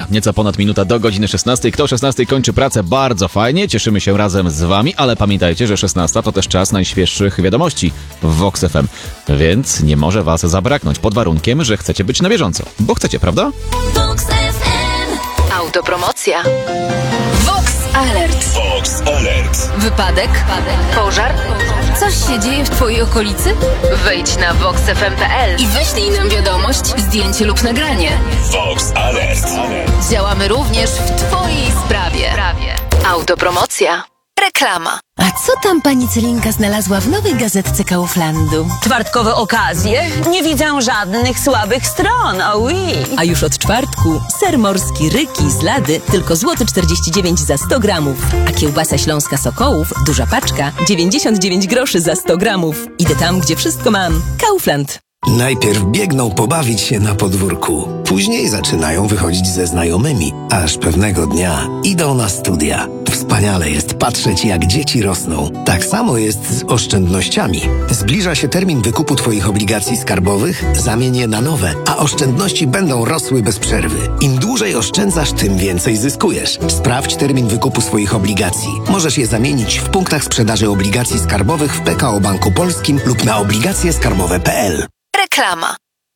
Dobra, nieco ponad minuta do godziny 16. Kto o 16 kończy pracę, bardzo fajnie, cieszymy się razem z wami, ale pamiętajcie, że 16 to też czas najświeższych wiadomości w Vox FM, więc nie może was zabraknąć, pod warunkiem, że chcecie być na bieżąco. Bo chcecie, prawda? Vox FM. Autopromocja. Vox Alert. Vox Alert. Wypadek? Pożar? Coś się dzieje w twojej okolicy? Wejdź na voxfm.pl i wyślij nam wiadomość, zdjęcie lub nagranie. Vox Alert. Działamy również w twojej sprawie. Autopromocja. Reklama. A co tam pani Celinka znalazła w nowej gazetce Kauflandu? Czwartkowe okazje? Nie widzę żadnych słabych stron, oui. A już od czwartku ser morski Ryki z Lady tylko złoty 49 za 100 gramów. A kiełbasa śląska Sokołów, duża paczka, 99 groszy za 100 gramów. Idę tam, gdzie wszystko mam. Kaufland. Najpierw biegną pobawić się na podwórku. Później zaczynają wychodzić ze znajomymi. Aż pewnego dnia idą na studia. Wspaniale jest patrzeć, jak dzieci rosną. Tak samo jest z oszczędnościami. Zbliża się termin wykupu Twoich obligacji skarbowych, zamień je na nowe, a oszczędności będą rosły bez przerwy. Im dłużej oszczędzasz, tym więcej zyskujesz. Sprawdź termin wykupu swoich obligacji. Możesz je zamienić w punktach sprzedaży obligacji skarbowych w PKO Banku Polskim lub na obligacjeskarbowe.pl. Reklama.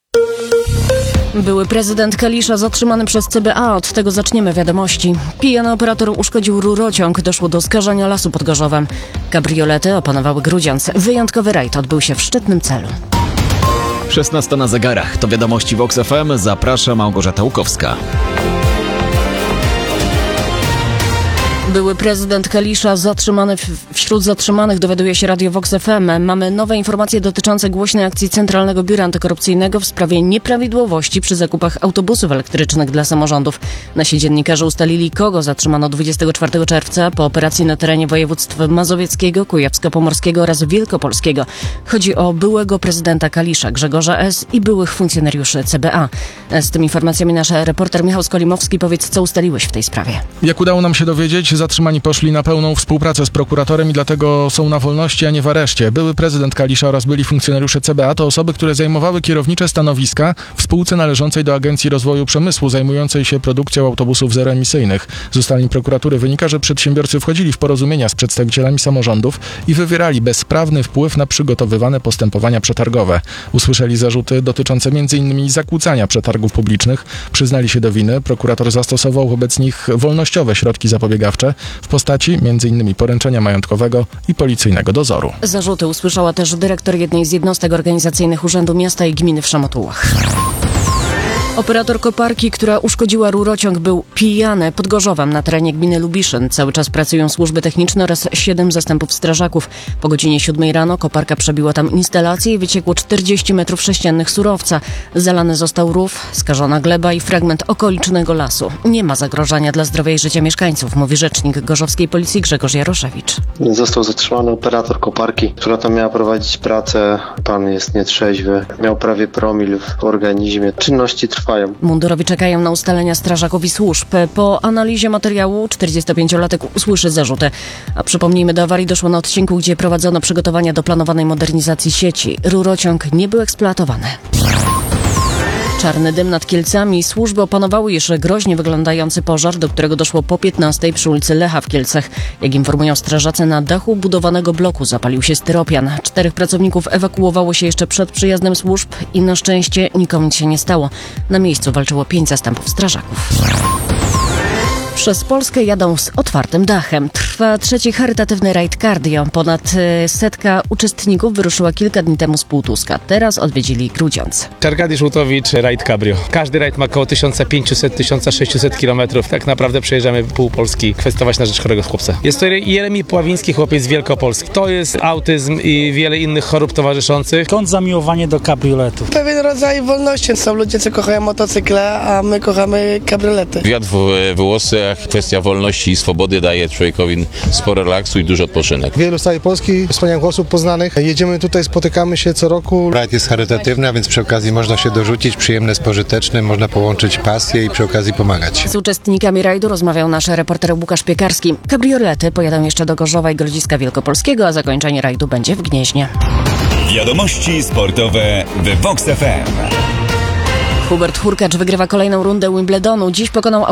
Były prezydent Kalisza zatrzymany przez CBA. Od tego zaczniemy wiadomości. Pijany operator uszkodził rurociąg. Doszło do skażenia lasu pod Gorzowem. Kabriolety opanowały Grudziądz. Wyjątkowy rajd odbył się w szczytnym celu. 16 na zegarach. To wiadomości Vox FM. Zaprasza Małgorzata Łukowska. Były prezydent Kalisza zatrzymany. Wśród zatrzymanych dowiaduje się Radio Vox FM. Mamy nowe informacje dotyczące głośnej akcji Centralnego Biura Antykorupcyjnego w sprawie nieprawidłowości przy zakupach autobusów elektrycznych dla samorządów. Nasi dziennikarze ustalili, kogo zatrzymano 24 czerwca po operacji na terenie województw mazowieckiego, kujawsko-pomorskiego oraz wielkopolskiego. Chodzi o byłego prezydenta Kalisza, Grzegorza S. i byłych funkcjonariuszy CBA. Z tymi informacjami nasz reporter Michał Skolimowski. Powiedz, co ustaliłeś w tej sprawie? Jak udało nam się dowiedzieć, zatrzymani poszli na pełną współpracę z prokuratorem i dlatego są na wolności, a nie w areszcie. Były prezydent Kalisza oraz byli funkcjonariusze CBA to osoby, które zajmowały kierownicze stanowiska w spółce należącej do Agencji Rozwoju Przemysłu, zajmującej się produkcją autobusów zeroemisyjnych. Z ustaleń prokuratury wynika, że przedsiębiorcy wchodzili w porozumienia z przedstawicielami samorządów i wywierali bezprawny wpływ na przygotowywane postępowania przetargowe. Usłyszeli zarzuty dotyczące m.in. zakłócania przetargów publicznych. Przyznali się do winy. Prokurator zastosował wobec nich wolnościowe środki zapobiegawcze w postaci m.in. poręczenia majątkowego i policyjnego dozoru. Zarzuty usłyszała też dyrektor jednej z jednostek organizacyjnych Urzędu Miasta i Gminy w Szamotułach. Operator koparki, która uszkodziła rurociąg, był pijany pod Gorzowem na terenie gminy Lubiszyn. Cały czas pracują służby techniczne oraz 7 zastępów strażaków. Po godzinie 7 rano koparka przebiła tam instalację i wyciekło 40 metrów sześciennych surowca. Zalany został rów, skażona gleba i fragment okolicznego lasu. Nie ma zagrożenia dla zdrowia i życia mieszkańców, mówi rzecznik gorzowskiej policji Grzegorz Jaroszewicz. Został zatrzymany operator koparki, która tam miała prowadzić pracę. Pan jest nietrzeźwy, miał prawie promil w organizmie. Czynności trwają. Mundurowi czekają na ustalenia strażaków i służb. Po analizie materiału 45-latek usłyszy zarzuty. A przypomnijmy, do awarii doszło na odcinku, gdzie prowadzono przygotowania do planowanej modernizacji sieci. Rurociąg nie był eksploatowany. Czarny dym nad Kielcami. Służby opanowały jeszcze groźnie wyglądający pożar, do którego doszło po 15 przy ulicy Lecha w Kielcach. Jak informują strażacy, na dachu budowanego bloku zapalił się styropian. 4 pracowników ewakuowało się jeszcze przed przyjazdem służb i na szczęście nikomu nic się nie stało. Na miejscu walczyło 5 zastępów strażaków. Przez Polskę jadą z otwartym dachem. Trwa 3. charytatywny rajd Cardio. Ponad 100 uczestników wyruszyła kilka dni temu z Półtuska. Teraz odwiedzili Grudziądz. Arkadiusz Łutowicz, rajd Cabrio. Każdy rajd ma około 1500-1600 km. Tak naprawdę przejeżdżamy pół Polski kwestować na rzecz chorego chłopca. Jest to Jeremi Pławiński, chłopiec z Wielkopolski. To jest autyzm i wiele innych chorób towarzyszących. Skąd zamiłowanie do kabrioletów? Pewien rodzaj wolności. Są ludzie, co kochają motocykle, a my kochamy kabriolety. Wiatr w włosach, kwestia wolności i swobody daje człowiekowi sporo relaksu i duży odpoczynek. Wielu z całej Polski, wspaniałych osób poznanych. Jedziemy tutaj, spotykamy się co roku. Rajd jest charytatywny, a więc przy okazji można się dorzucić, przyjemne z pożytecznym, można połączyć pasję i przy okazji pomagać. Z uczestnikami rajdu rozmawiał nasz reporter Łukasz Piekarski. Kabriolety pojadą jeszcze do Gorzowa i Grodziska Wielkopolskiego, a zakończenie rajdu będzie w Gnieźnie. Wiadomości sportowe w Vox FM. Hubert Hurkacz wygrywa kolejną rundę Wimbledonu. Dziś pokonał